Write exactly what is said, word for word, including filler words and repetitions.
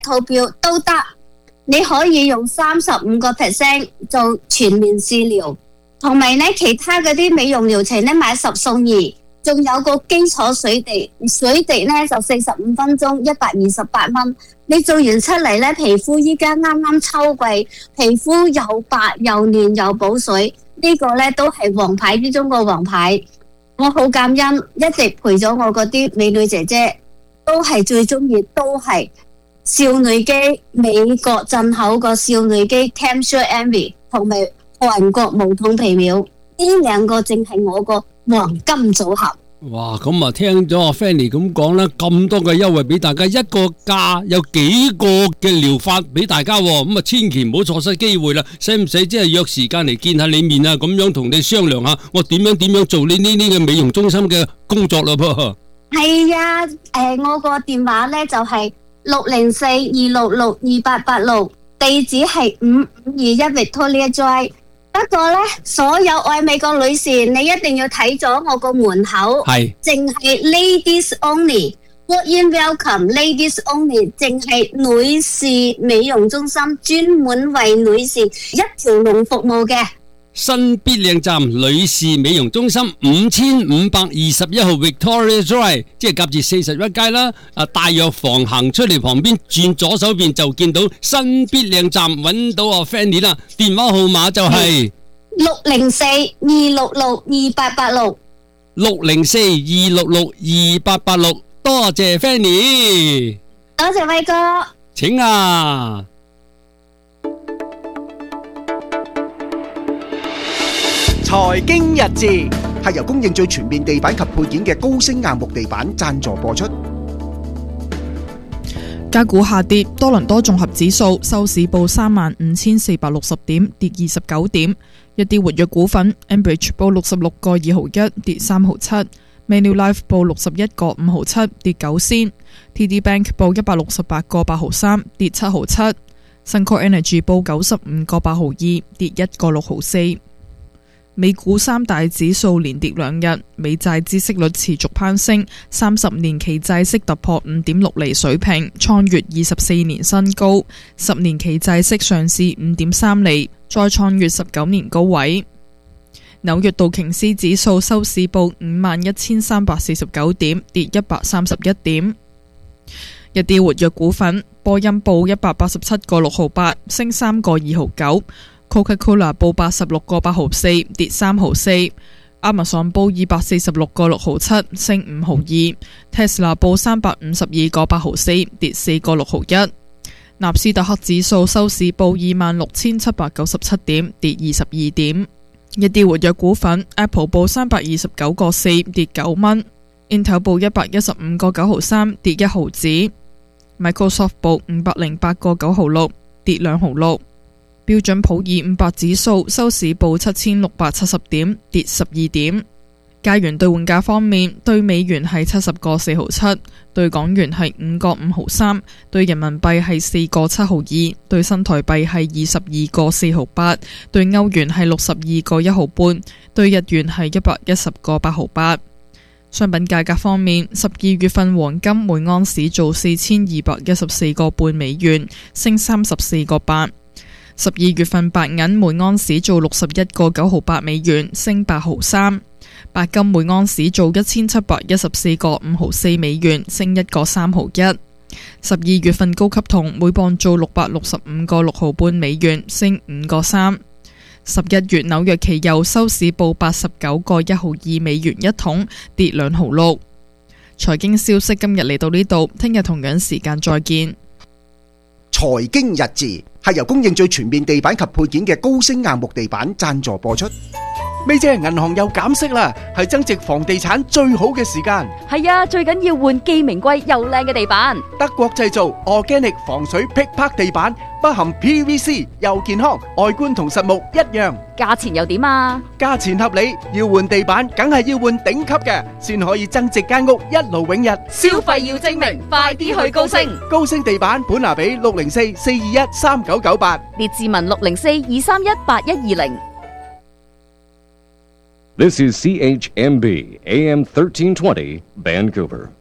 套票都得。你可以用三十五個 percent 做全面治療，同埋咧其他嗰啲美容療程咧買十送二，仲有個基礎水滴，水滴咧就四十五分鐘，一百二十八蚊。你做完出嚟咧，皮膚依家啱啱秋季，皮膚又白又嫩又補水，呢個咧都係王牌之中個王牌。我好感恩，一直陪咗我嗰啲美女姐姐，都係最中意，都係少女肌美國進口個少女肌 Camsure Envy 同埋韓國無痛皮秒，呢兩個正係我個黃金組合。 哇！咁啊，聽咗阿 Fanny 咁講啦，咁多嘅優惠俾大家，一個價有幾個嘅療法俾大家，咁啊，千祈唔好錯失機會啦！使唔使即係約時間嚟見下你面啊？咁樣同你商量下，我點樣點樣做呢呢呢嘅美容中心嘅工作咯噃？係啊，誒、呃，我個電話咧就係六零四二六六二八八六，地址係五五二一 Victoria Drive。不過咧，所有愛美國女士，你一定要睇咗我個門口，係淨係 ladies only。Walk in welcome ladies only， 淨係女士美容中心，專門為女士一條龍服務嘅。 新必靚站女士美容中心五千五百二十一號 Victoria Drive， 即係夾住四十一街啦。啊，大藥房行出嚟旁邊轉左手邊就見到新必靚站，揾到阿 Fanny 啦。電話號碼就係六零四二六六二八八六， 六零四二六六二八八六。多謝 Fanny， 多謝威哥， 請啊。 財經日誌係由供應最全面地板及配件嘅高星硬木地板贊助播出。 價股下跌，多倫多綜合指數收市報三萬五千四百六十點，跌二十九點。一啲活躍股份 ，Enbridge 報六十六個二毫一，跌三毫七。Manulife 報六十一個五毫七，跌九仙。T D Bank 報一百六十八個八毫三，跌七毫七。Suncor Energy 報九十五個八毫二，跌一個六毫四。美股三大指數連跌兩日，美債孳息率持續攀升，三十年期債息突破五點六厘水平，創越二十四年新高。十年期債息上試五點三厘，再創越十九年高位。紐約道瓊斯指數收市報五萬一千三百四十九點，跌一百三十一點。一啲活躍股份，波音報一百八十七個六毫八，升三個二毫九。Coca-Cola 報八十六個八毫四，跌三毫四。Amazon 報二百四十六個六毫七，升五毫二。Tesla 報三百五十二個八毫四，跌四個六毫一。納斯達克指數收市報二萬六千七百九十七點，跌二十二點。一啲活躍股份 ，Apple 報三百二十九個四，跌九蚊。Intel 報一百一十五個九毫三，跌一毫子。Microsoft 報五百零八個九毫六，跌兩毫六。標準普爾五百指數收市報七千六百七十點，跌十二點。加元兌換價方面，對美元係七十個四毫七，對港元係五個五毫三，對人民幣係四個七毫二，對新台幣係二十二個四毫八，對歐元係六十二個一毫半，對日元係一百一十個八毫八。商品價格方面，十二月份黃金每盎司做四千二百一十四個半美元，升三十四個八。十二月份白銀每盎司做六十一個九毫八美元，升八毫三。白金每盎司做一千七百一十四個五毫四美元，升一個三毫一。十二月份高級銅每磅做六百六十五個六毫半美元，升五個三。十一月紐約期油收市報八十九個一毫二美元一桶，跌兩毫六。財經消息今日嚟到呢度，聽日同樣時間再見。 財經日誌係由供應最全面地板及配件嘅高星硬木地板贊助播出。 咪姐，銀行又減息啦，係增值房地產最好嘅時間。 係啊，最緊要換既名貴又靚嘅地板。 德國製造 Organic 防水劈拍地板，不含 P V C， 又健康，外觀同實木一樣。 價錢又點啊？ 價錢合理，要換地板梗係要換頂級嘅，先可以增值間屋一勞永逸。 消費要精明，快啲去高星。 高星地板本拿比六零四四二一三九九八， 列治文六零四二三一八一二零。 This is C H M B A M thirteen twenty Vancouver.